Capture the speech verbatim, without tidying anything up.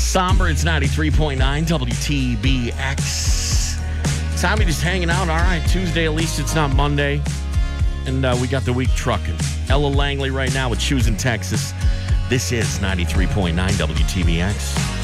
Somber, it's ninety-three point nine W T B X. Tommy just hanging out. All right, Tuesday, at least it's not Monday. And uh, we got the week trucking. Ella Langley right now with Shoes in Texas. This is ninety-three point nine W T B X.